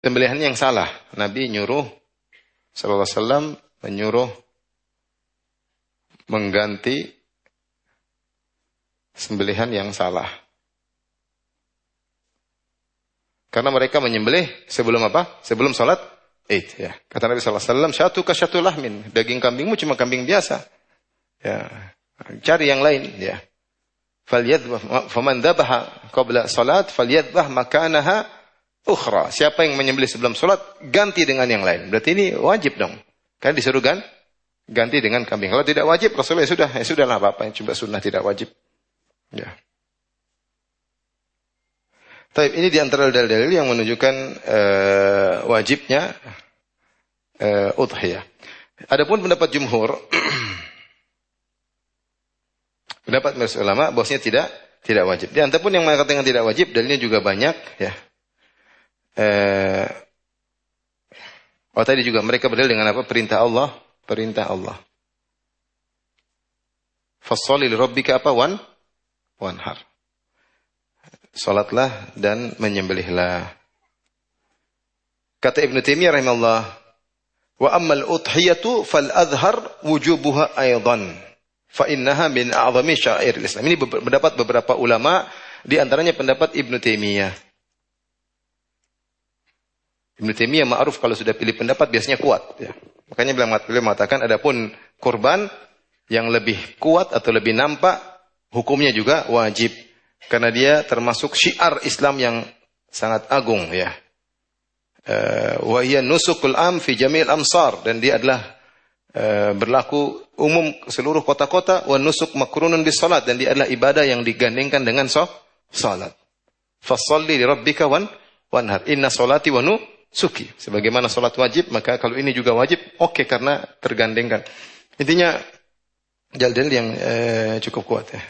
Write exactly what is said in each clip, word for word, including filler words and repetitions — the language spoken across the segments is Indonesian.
Sembelihan yang salah. Nabi nyuruh sallallahu alaihi wasallam menyuruh mengganti sembelihan yang salah. Karena mereka menyembelih sebelum apa? Sebelum salat Id, ya. Kata Nabi sallallahu alaihi wasallam, "Syatu ka syatu lahmin." Daging kambingmu cuma kambing biasa. Ya. Cari yang lain, ya. Falyadbah faman dhabaha qabla salat falyadbah makanaha ukhra. Siapa yang menyembelih sebelum salat, ganti dengan yang lain. Berarti ini wajib dong. Kan disuruh kan? Ganti dengan kambing. Kalau tidak wajib, Rasulullah ya sudah, ya sudahlah apa-apa yang coba sunnah tidak wajib. Ya. Taib, ini di antara dalil-dalil yang menunjukkan uh, wajibnya uh, udhiyah. Adapun pendapat jumhur, pendapat majelis ulama bahwasanya tidak tidak wajib. Di antapun yang mengatakan tidak wajib, dalilnya juga banyak, ya. Uh, oh tadi juga mereka berdalil dengan apa? Perintah Allah, perintah Allah. Fasholli li rabbika apa? Wan wanhar. Salatlah dan menyembelihlah. Kata Ibnu Taimiyah rahimahullah, wa ammal udhiyatu fal adhhar wujubuha aidan fa innaha min a'zami sya'airil Islam. Ini pendapat beberapa ulama, di antaranya pendapat Ibnu Taimiyah. Ibnu Taimiyah ma'ruf kalau sudah pilih pendapat biasanya kuat, ya. Makanya beliau mengatakan adapun kurban yang lebih kuat atau lebih nampak hukumnya juga wajib. Karena dia termasuk syiar Islam yang sangat agung, ya. Wa hiya nusukul am fi jamil amsar, dan dia adalah uh, berlaku umum seluruh kota-kota. Wa nusuk makrunun bis salat, dan dia adalah ibadah yang digandengkan dengan so, salat. Fasholli li rabbika wan wanhar. Inna salati wa nusuki. Sebagaimana salat wajib, maka kalau ini juga wajib, oke okay, karena tergandengkan. Intinya dalil yang uh, cukup kuat, ya.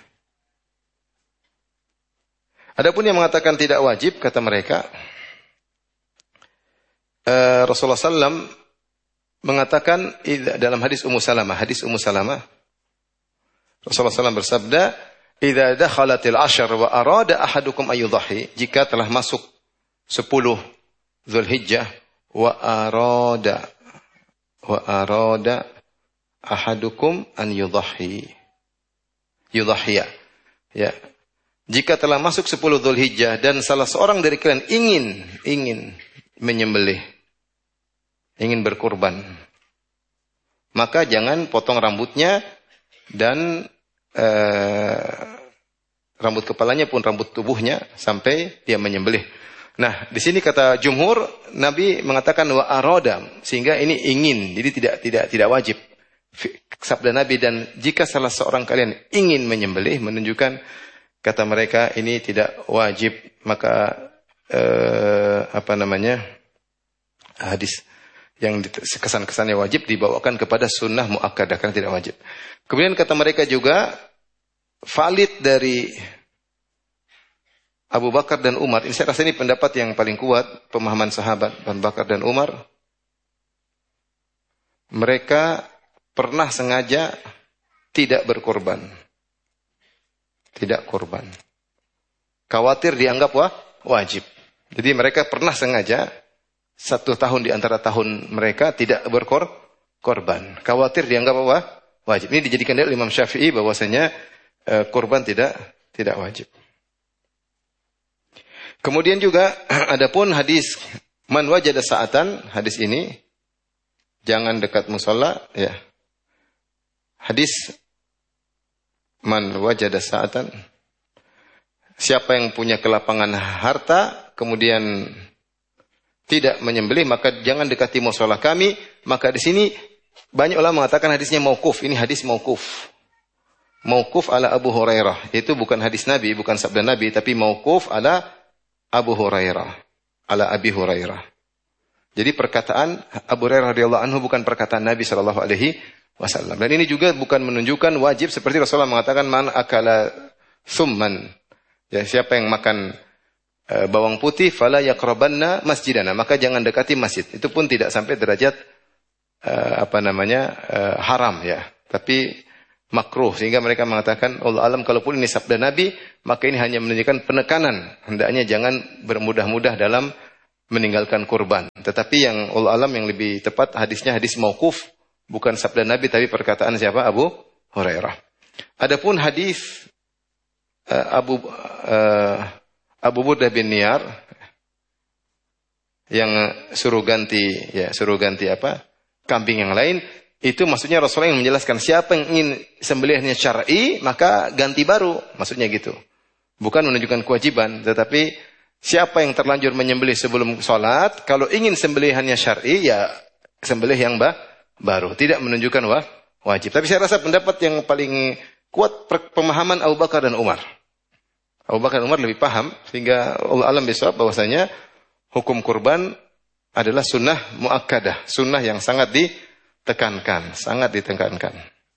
Adapun yang mengatakan tidak wajib, kata mereka, uh, Rasulullah sallallahu alaihi wasallam mengatakan dalam hadis Ummu Salamah, hadis Ummu Salamah, Rasulullah sallallahu alaihi wasallam bersabda, "Idza dakhalatil ashar wa arada ahadukum ayyudhi," jika telah masuk sepuluh Dzulhijjah, wa arada wa arada ahadukum an yudhi, yudhiya, ya. Jika telah masuk sepuluh Dzulhijjah dan salah seorang dari kalian ingin ingin menyembelih, ingin berkurban, maka jangan potong rambutnya dan eh, rambut kepalanya pun rambut tubuhnya sampai dia menyembelih. Nah, di sini kata jumhur, Nabi mengatakan wa arada, sehingga ini ingin, jadi tidak tidak tidak wajib. Sabda Nabi, dan jika salah seorang kalian ingin menyembelih, menunjukkan kata mereka ini tidak wajib, maka eh, apa namanya hadis yang kesan-kesannya wajib dibawakan kepada sunnah muakkadah karena tidak wajib. Kemudian kata mereka juga valid dari Abu Bakar dan Umar. Ini saya rasa ini pendapat yang paling kuat, pemahaman sahabat Abu Bakar dan Umar. Mereka pernah sengaja tidak berkorban. Tidak korban. Khawatir dianggap wah, wajib. Jadi mereka pernah sengaja satu tahun di antara tahun mereka tidak berkorban. Khawatir dianggap apa? Wajib. Ini dijadikan dalil Imam Syafi'i bahwasanya eh, korban tidak tidak wajib. Kemudian juga adapun hadis man wajada sa'atan, hadis ini jangan dekat musalla, ya. Hadis man wajada sa'atan, siapa yang punya kelapangan harta kemudian tidak menyembelih, maka jangan dekati mushola kami. Maka di sini banyak ulama mengatakan hadisnya mauquf. Ini hadis mauquf. Mauquf ala Abu Hurairah. Itu bukan hadis Nabi, bukan sabda Nabi, tapi mauquf ala Abu Hurairah, ala Abi Hurairah. Jadi perkataan Abu Hurairah radhiyallahu anhu bukan perkataan Nabi sallallahu alaihi wasallam. Dan ini juga bukan menunjukkan wajib seperti Rasulullah mengatakan man akala thumman. Ya, siapa yang makan e, bawang putih fala yaqrabanna masjidana, maka jangan dekati masjid. Itu pun tidak sampai derajat e, apa namanya e, haram, ya, tapi makruh, sehingga mereka mengatakan Allah alam kalaupun ini sabda Nabi, maka ini hanya menunjukkan penekanan. Hendaknya jangan bermudah-mudah dalam meninggalkan kurban. Tetapi yang Allah alam yang lebih tepat hadisnya hadis mauquf, bukan sabda Nabi tapi perkataan siapa? Abu Hurairah. Adapun hadis uh, Abu uh, Abu Burdah bin Niyar yang suruh ganti ya suruh ganti apa? Kambing yang lain, itu maksudnya Rasulullah yang menjelaskan siapa yang ingin sembelihnya syar'i maka ganti baru, maksudnya gitu. Bukan menunjukkan kewajiban, tetapi siapa yang terlanjur menyembelih sebelum sholat, kalau ingin sembelihannya syar'i, ya sembelih yang bah, baru. Tidak menunjukkan wah, wajib. Tapi saya rasa pendapat yang paling kuat pemahaman Abu Bakar dan Umar. Abu Bakar dan Umar lebih paham, sehingga Allah alam bisawab bahwasanya hukum kurban adalah sunnah muakkadah. Sunnah yang sangat ditekankan. Sangat ditekankan.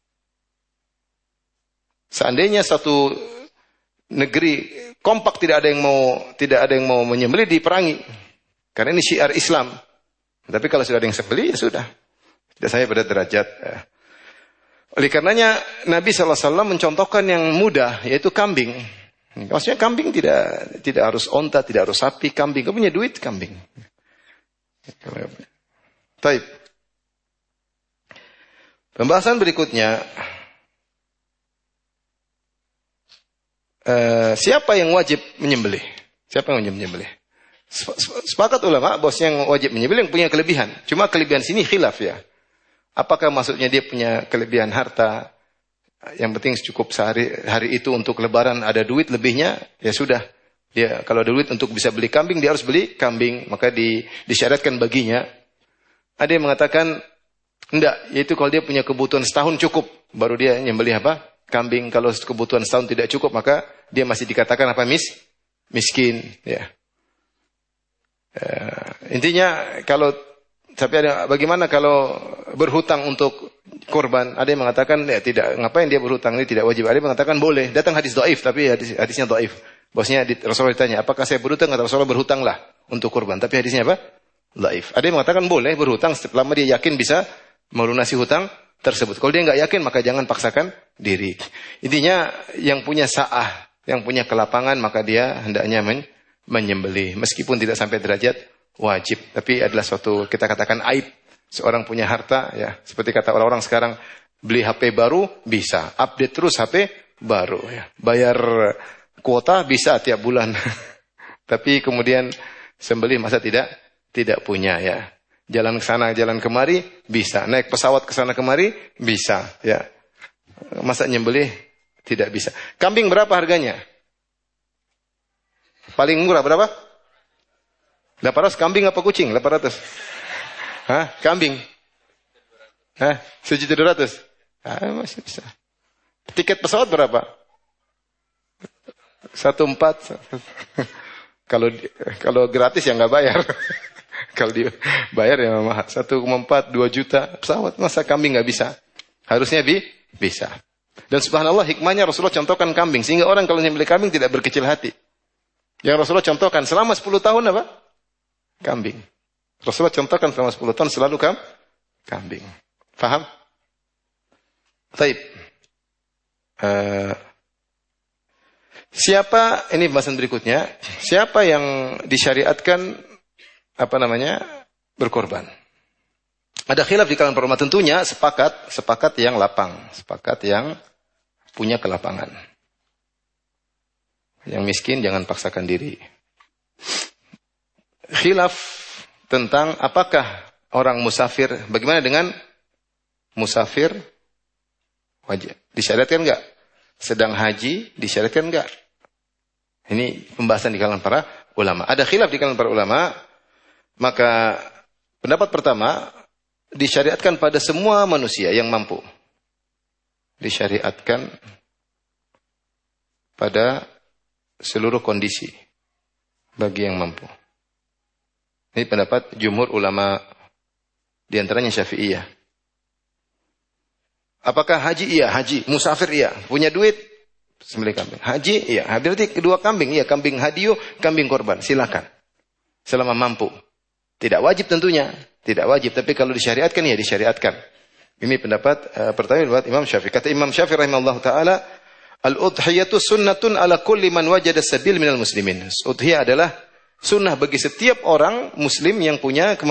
Seandainya satu negeri kompak tidak ada yang mau tidak ada yang mau menyembelih, diperangi karena ini syiar Islam. Tapi kalau sudah ada yang sembelih ya sudah, tidak sampai pada derajat. Oleh karenanya Nabi shallallahu alaihi wasallam mencontohkan yang mudah, yaitu kambing. Maksudnya kambing tidak tidak harus onta, tidak harus sapi, kambing. Kamu punya duit, kambing. Taib. Pembahasan berikutnya, Uh, siapa yang wajib menyembelih? Siapa yang wajib menyembelih? Sepakat ulama bahwa yang wajib menyembelih yang punya kelebihan. Cuma kelebihan sini khilaf ya. Apakah maksudnya dia punya kelebihan harta? Yang penting cukup sehari hari itu untuk lebaran ada duit lebihnya, ya sudah. Dia kalau ada duit untuk bisa beli kambing, dia harus beli kambing, maka di, disyaratkan baginya. Ada yang mengatakan enggak, yaitu kalau dia punya kebutuhan setahun cukup, baru dia nyembelih apa? Kambing. Kalau kebutuhan setahun tidak cukup, maka dia masih dikatakan apa? Mis, miskin. Ya. Uh, intinya kalau tapi ada bagaimana kalau berhutang untuk kurban? Ada yang mengatakan ya tidak. Ngapain dia berhutang? Ini tidak wajib. Ada yang mengatakan boleh. Datang hadis dhaif, tapi hadis, hadisnya dhaif. Bosnya Rasulullah ditanya, apakah saya berhutang? Kata Rasulullah, berhutanglah untuk kurban. Tapi hadisnya apa? Dhaif. Ada yang mengatakan boleh berhutang selama dia yakin bisa melunasi hutang tersebut. Kalau dia nggak yakin, maka jangan paksakan diri. Intinya yang punya sa'ah, yang punya kelapangan, maka dia hendaknya men- menyembelih. Meskipun tidak sampai derajat wajib, tapi adalah suatu kita katakan aib. Seorang punya harta, ya seperti kata orang-orang sekarang, beli H P baru bisa, update terus H P baru, ya. Bayar kuota bisa tiap bulan, tapi kemudian sembelih masa tidak tidak punya, ya. Jalan ke sana, jalan kemari, bisa. Naik pesawat ke sana kemari, bisa. Ya. Masa nyembelih, tidak bisa. Kambing berapa harganya? Paling murah berapa? delapan ratus. Kambing apa kucing? delapan ratus. Hah? Kambing? Hah? sejuta dua ratus. Ah, masih bisa. Tiket pesawat berapa? Satu empat. Kalau kalau gratis ya nggak bayar. Kalau dia bayar ya mahal. satu koma empat, dua juta pesawat. Masa kambing nggak bisa? Harusnya bi bisa. Dan subhanallah hikmahnya Rasulullah contohkan kambing. Sehingga orang kalau nyembelih kambing tidak berkecil hati. Yang Rasulullah contohkan selama sepuluh tahun apa? Kambing. Rasulullah contohkan selama sepuluh tahun selalu kam kambing. Faham? Taib. Uh, siapa, ini pembahasan berikutnya. Siapa yang disyariatkan apa namanya berkorban? Ada khilaf di kalangan para ulama. Tentunya sepakat, sepakat yang lapang, sepakat yang punya kelapangan. Yang miskin jangan paksakan diri. Khilaf tentang apakah orang musafir, bagaimana dengan musafir wajib? Disyariatkan enggak? Sedang haji disyariatkan enggak? Ini pembahasan di kalangan para ulama. Ada khilaf di kalangan para ulama. Maka pendapat pertama, disyariatkan pada semua manusia yang mampu. Disyariatkan pada seluruh kondisi bagi yang mampu. Ini pendapat jumhur ulama, di antaranya Syafi'iyah. Apakah haji? Iya, haji. Musafir? Iya. Punya duit? Sembelih kambing. Haji? Iya. Berarti kedua kambing? Iya, kambing hadiyu, kambing korban. Silakan. Selama mampu. Tidak wajib tentunya, tidak wajib. Tapi kalau disyariatkan, ya disyariatkan. Ini pendapat uh, pertama pendapat Imam Syafi'i. Kata Imam Syafi'i rahimahullah ta'ala, al-udhiyatu sunnatun ala kulli man wajada sabil minal muslimin. Udhiyah adalah sunnah bagi setiap orang muslim yang punya